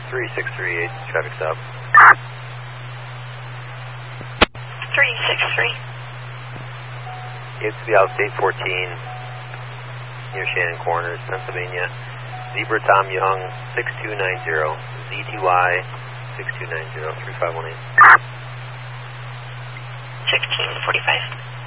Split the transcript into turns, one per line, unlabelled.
3638, traffic stop.
363.
It's to be out State 14, near Shannon Corners, Pennsylvania. Zebra Tom Young, 6290, ZTY, 6290, 3518.
1645.